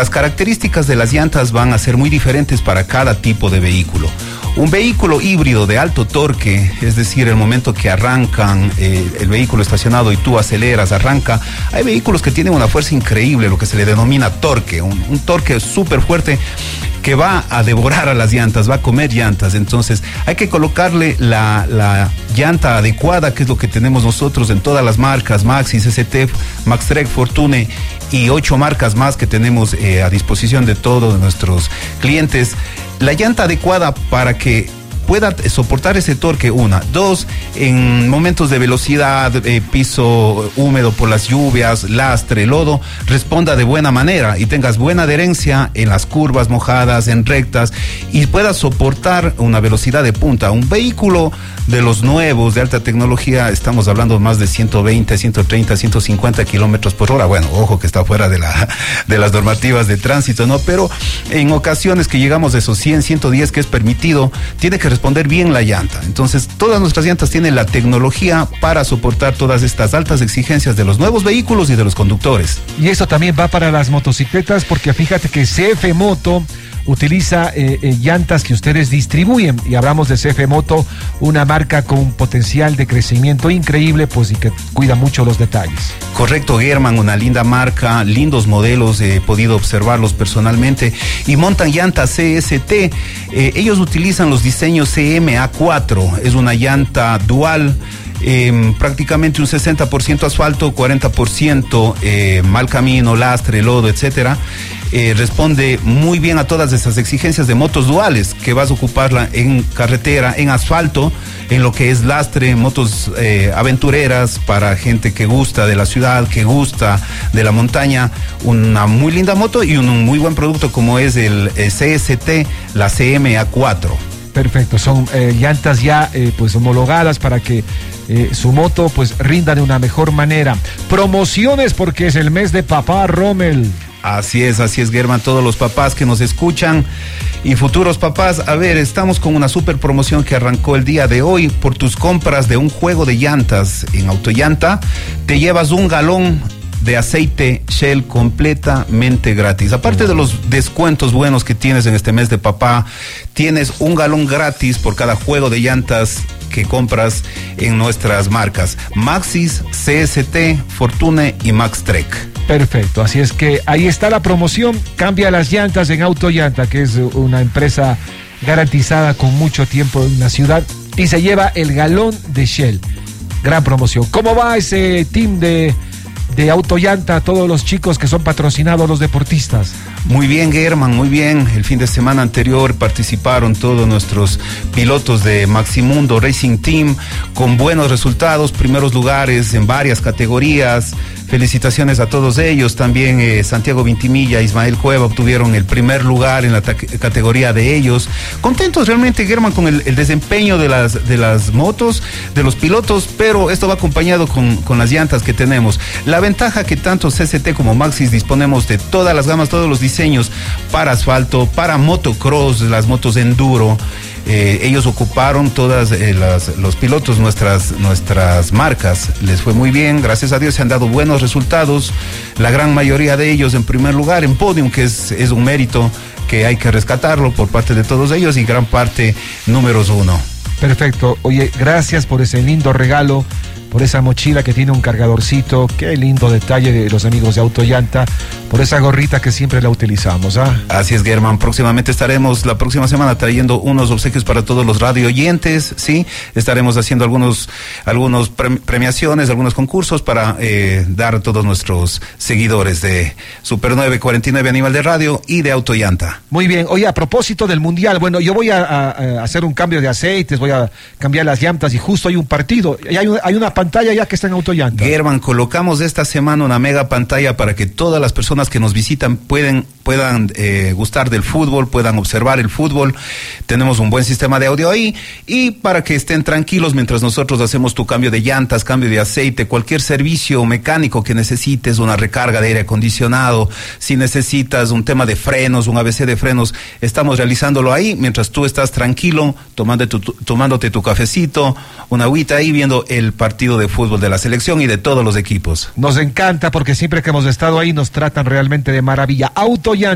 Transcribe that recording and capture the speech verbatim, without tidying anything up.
las características de las llantas van a ser muy diferentes para cada tipo de vehículo. Un vehículo híbrido de alto torque, es decir, el momento que arrancan eh, el vehículo estacionado y tú aceleras, arranca, hay vehículos que tienen una fuerza increíble, lo que se le denomina torque, un, un torque súper fuerte que va a devorar a las llantas, va a comer llantas. Entonces hay que colocarle la, la llanta adecuada, que es lo que tenemos nosotros en todas las marcas, Maxxis, S T, Maxtrek, Fortune y ocho marcas más que tenemos eh, a disposición de todos nuestros clientes. La llanta adecuada para que pueda soportar ese torque, una. Dos, en momentos de velocidad, eh, piso húmedo por las lluvias, lastre, lodo, responda de buena manera y tengas buena adherencia en las curvas mojadas, en rectas, y puedas soportar una velocidad de punta. Un vehículo de los nuevos, de alta tecnología, estamos hablando más de ciento veinte, ciento treinta, ciento cincuenta kilómetros por hora. Bueno, ojo que está fuera de la de las normativas de tránsito, ¿no? Pero en ocasiones que llegamos a esos cien, ciento diez que es permitido, tiene que responder bien la llanta. Entonces, todas nuestras llantas tienen la tecnología para soportar todas estas altas exigencias de los nuevos vehículos y de los conductores. Y eso también va para las motocicletas, porque fíjate que C F Moto utiliza eh, eh, llantas que ustedes distribuyen, y hablamos de C F Moto, una marca con un potencial de crecimiento increíble, pues, y que cuida mucho los detalles. Correcto, Germán, una linda marca, lindos modelos, he podido observarlos personalmente, y montan llantas C S T. Eh, ellos utilizan los diseños C M A cuatro, es una llanta dual. Eh, prácticamente un sesenta por ciento asfalto, cuarenta por ciento eh, mal camino, lastre, lodo, etcétera. Eh, responde muy bien a todas esas exigencias de motos duales, que vas a ocuparla en carretera, en asfalto, en lo que es lastre, motos eh, aventureras para gente que gusta de la ciudad, que gusta de la montaña. Una muy linda moto y un, un muy buen producto como es el eh, C S T, la C M A cuatro. Perfecto, son eh, llantas ya eh, pues homologadas para que eh, su moto pues rinda de una mejor manera. Promociones, porque es el mes de papá, Rommel. Así es, así es, Germán, todos los papás que nos escuchan y futuros papás, a ver, estamos con una super promoción que arrancó el día de hoy. Por tus compras de un juego de llantas en Autollanta, te llevas un galón de aceite Shell completamente gratis. Aparte de los descuentos buenos que tienes en este mes de papá, tienes un galón gratis por cada juego de llantas que compras en nuestras marcas Maxxis, C S T, Fortune y Maxtrek. Perfecto, así es que ahí está la promoción. Cambia las llantas en Autollanta, que es una empresa garantizada con mucho tiempo en la ciudad, y se lleva el galón de Shell. Gran promoción. ¿Cómo va ese team de de Autollanta, a todos los chicos que son patrocinados, los deportistas? Muy bien, Germán, muy bien. El fin de semana anterior participaron todos nuestros pilotos de Maximundo Racing Team con buenos resultados, primeros lugares en varias categorías. Felicitaciones a todos ellos. También eh, Santiago Vintimilla, Ismael Cueva obtuvieron el primer lugar en la categoría de ellos. Contentos realmente, Germán, con el, el desempeño de las, de las motos, de los pilotos, pero esto va acompañado con, con las llantas que tenemos. La ventaja que tanto C S T como Maxxis disponemos de todas las gamas, todos los diseños para asfalto, para motocross, las motos enduro. Eh, ellos ocuparon todas eh, las, los pilotos nuestras nuestras marcas, les fue muy bien, gracias a Dios se han dado buenos resultados, la gran mayoría de ellos en primer lugar en podium, que es, es un mérito que hay que rescatarlo por parte de todos ellos, y gran parte números uno. Perfecto, oye, gracias por ese lindo regalo, por esa mochila que tiene un cargadorcito, qué lindo detalle de los amigos de Autollanta, por esa gorrita que siempre la utilizamos, ¿ah? Así es, Germán, próximamente estaremos la próxima semana trayendo unos obsequios para todos los radio oyentes, ¿sí? Estaremos haciendo algunos, algunos premiaciones, algunos concursos para eh, dar a todos nuestros seguidores de Super nueve cuarenta y nueve Animal de Radio y de Autollanta. Muy bien, oye, a propósito del Mundial, bueno, yo voy a, a, a hacer un cambio de aceites, voy a cambiar las llantas y justo hay un partido, y hay, un, hay una pantalla ya que está en Autollanta. Germán, colocamos esta semana una mega pantalla para que todas las personas que nos visitan pueden, puedan eh, gustar del fútbol, puedan observar el fútbol. Tenemos un buen sistema de audio ahí, y para que estén tranquilos mientras nosotros hacemos tu cambio de llantas, cambio de aceite, cualquier servicio mecánico que necesites, una recarga de aire acondicionado, si necesitas un tema de frenos, un A B C de frenos, estamos realizándolo ahí mientras tú estás tranquilo, tomando tu, tomándote tu cafecito, una agüita ahí, viendo el partido de fútbol de la selección y de todos los equipos. Nos encanta porque siempre que hemos estado ahí nos tratan realmente de maravilla. Autollanta.